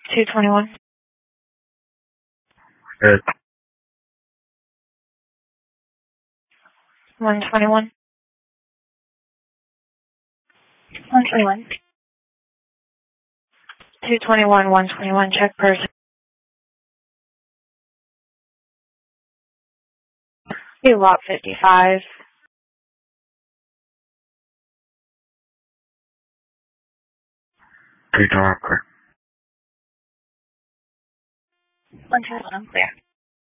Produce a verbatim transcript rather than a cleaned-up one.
two twenty-one. Good. one twenty-one. one twenty-one. two twenty-one, one twenty-one, check person. You lot fifty-five. two twenty-one, clear. one twenty-one, I'm clear.